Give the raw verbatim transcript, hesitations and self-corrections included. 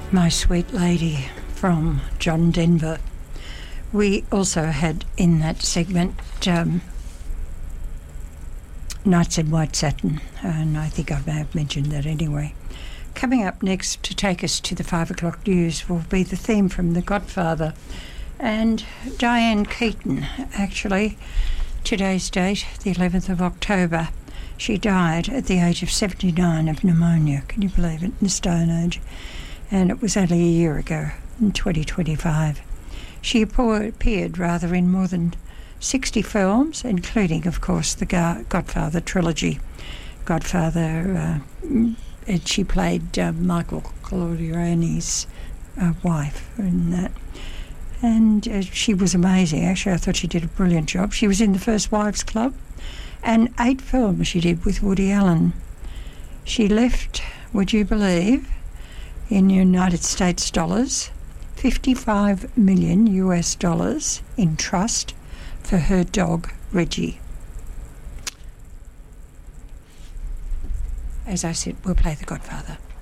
My Sweet Lady from John Denver. We also had in that segment um, Nights in White Satin, and I think I may have mentioned that anyway. Coming up next to take us to the five o'clock news will be the theme from The Godfather, and Diane Keaton, actually, today's date, the eleventh of October. She died at the age of seventy-nine of pneumonia. Can you believe it, in this day and age? And it was only a year ago, in twenty twenty-five. She appeared rather in more than sixty films, including, of course, the Godfather trilogy. Godfather, uh, and she played uh, Michael Corleone's uh, wife in that. And uh, she was amazing. Actually, I thought she did a brilliant job. She was in The First Wives Club, and eight films she did with Woody Allen. She left, would you believe, in United States dollars, fifty-five million U S dollars in trust for her dog, Reggie. As I said, we'll play The Godfather.